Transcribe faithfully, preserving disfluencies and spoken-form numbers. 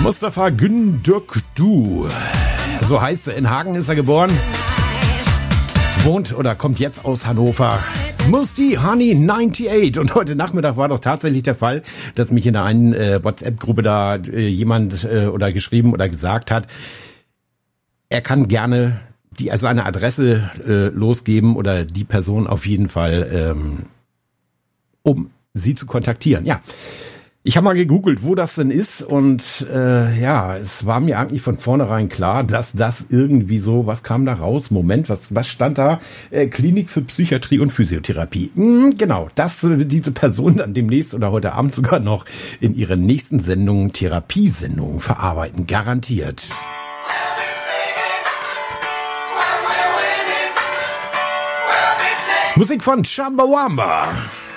Mustafa Gündürkdü, so heißt er. In Hagen ist er geboren. Wohnt oder kommt jetzt aus Hannover. Musti Honey achtundneunzig. Und heute Nachmittag war doch tatsächlich der Fall, dass mich in der einen äh, WhatsApp-Gruppe da äh, jemand äh, oder geschrieben oder gesagt hat, er kann gerne die seine Adresse äh, losgeben oder die Person auf jeden Fall, ähm, um sie zu kontaktieren. Ja. Ich habe mal gegoogelt, wo das denn ist und äh, ja, es war mir eigentlich von vornherein klar, dass das irgendwie so, was kam da raus? Moment, was was stand da? Äh, Klinik für Psychiatrie und Physiotherapie. Hm, genau, dass äh, diese Person dann demnächst oder heute Abend sogar noch in ihren nächsten Sendungen Therapiesendungen verarbeiten, garantiert. Musik von Chumbawamba.